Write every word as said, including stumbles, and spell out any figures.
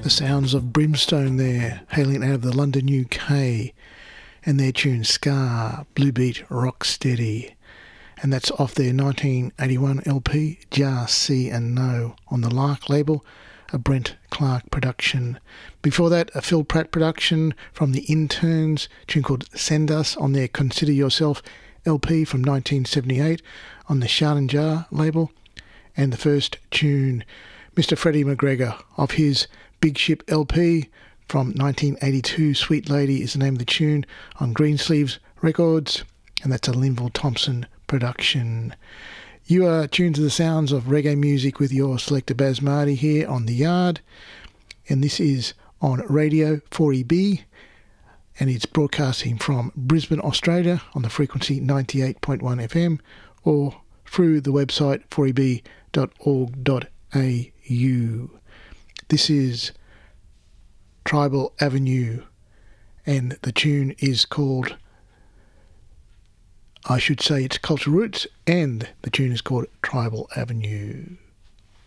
The sounds of Brimstone there, hailing out of the London, U K, and their tune Ska, Blue Beat, Rocksteady. And that's off their nineteen eighty-one L P, Jar C and No, on the Lark label, a Brent Clark production. Before that, a Phil Pratt production from the Interns, a tune called Send Us on their Consider Yourself L P from nineteen seventy-eight on the Shard Jar label. And the first tune, Mister Freddie McGregor, of his Big Ship L P from nineteen eighty-two, Sweet Lady is the name of the tune, on Greensleeves Records, and that's a Linville Thompson production. You are tuned to the sounds of reggae music with your selector Baz Mardy here on The Yard, and this is on Radio four E B, and it's broadcasting from Brisbane, Australia on the frequency ninety-eight point one F M, or through the website four e b dot org dot a u. This is Tribal Avenue, and the tune is called, I should say it's Culture Roots, and the tune is called Tribal Avenue.